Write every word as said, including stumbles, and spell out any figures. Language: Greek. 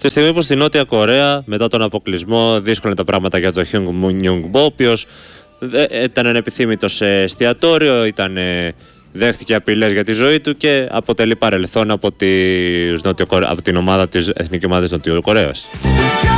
Τη στιγμή που στη Νότια Κορέα, μετά τον αποκλεισμό, δύσκολα τα πράγματα για τον Hyung Myung-bo, ο οποίος ήταν ανεπιθύμητος σε εστιατόριο, ήταν, δέχτηκε απειλές για τη ζωή του και αποτελεί παρελθόν από, τις Νότιο, από την ομάδα της Εθνικής Ομάδας Νοτιοκορέας.